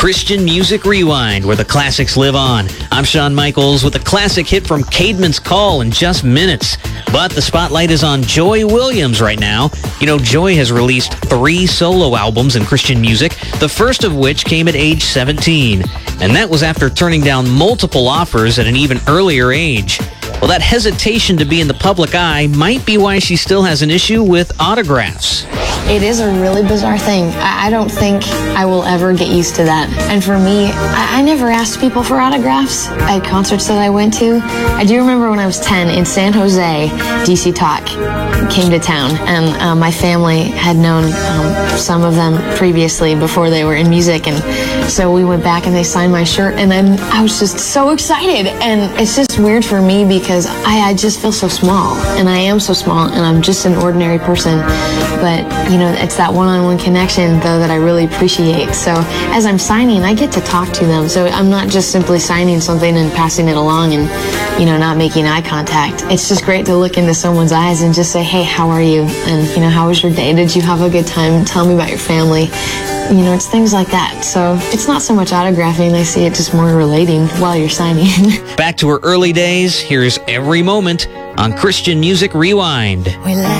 Christian Music Rewind, where the classics live on. I'm Shawn Michaels with a classic hit from Caedmon's Call in just minutes. But the spotlight is on Joy Williams right now. You know, Joy has released 3 solo albums in Christian music, the first of which came at age 17. And that was after turning down multiple offers at an even earlier age. Well, that hesitation to be in the public eye might be why she still has an issue with autographs. It is a really bizarre thing. I don't think I will ever get used to that. And for me, I never asked people for autographs at concerts that I went to. I do remember when I was 10 in San Jose, DC Talk came to town, and my family had known some of them previously before they were in music, and so we went back and they signed my shirt, and then I was just so excited. And it's just weird for me because I just feel so small, and I am so small, and I'm just an ordinary person. But you know, it's that one-on-one connection, though, that I really appreciate. So as I'm signing, I get to talk to them. So I'm not just simply signing something and passing it along and, you know, not making eye contact. It's just great to look into someone's eyes and just say, hey, how are you? And, you know, how was your day? Did you have a good time? Tell me about your family. You know, it's things like that. So it's not so much autographing. I see it just more relating while you're signing. Back to her early days, here's Every Moment on Christian Music Rewind.